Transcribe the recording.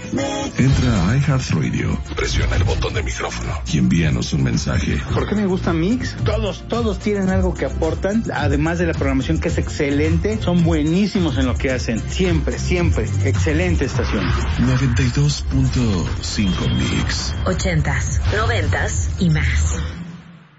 Entra a iHeartRadio, presiona el botón de micrófono y envíanos un mensaje. ¿Por qué me gusta Mix? Todos tienen algo que aportan, además de la programación que es excelente, son buenísimos en lo que hacen. Siempre, excelente estación. 92.5 Mix. 80s, 90s y más.